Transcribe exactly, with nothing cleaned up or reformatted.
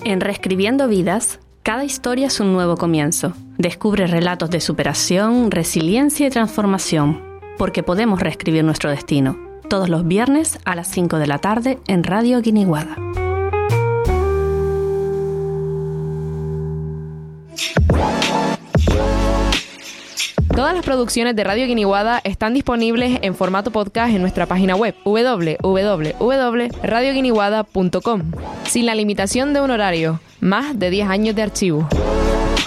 En Reescribiendo Vidas, cada historia es un nuevo comienzo. Descubre relatos de superación, resiliencia y transformación, porque podemos reescribir nuestro destino. Todos los viernes a las cinco de la tarde en Radio Guiniguada. Todas las producciones de Radio Guiniguada están disponibles en formato podcast en nuestra página web doble u doble u doble u punto radio guiniguada punto com, sin la limitación de un horario, más de diez años de archivo.